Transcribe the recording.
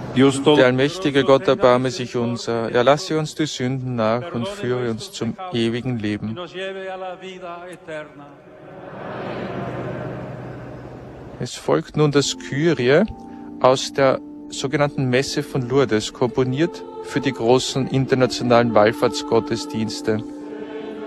Dios Der allmächtige Gott erbarme sich unser. Er lasse uns die Sünden nach und führe uns zum ewigen Leben. nos lleve a la vida eterna. Es folgt nun das Kyrie aus der sogenannten Messe von Lourdes, komponiert für die großen internationalen Wallfahrtsgottesdienste.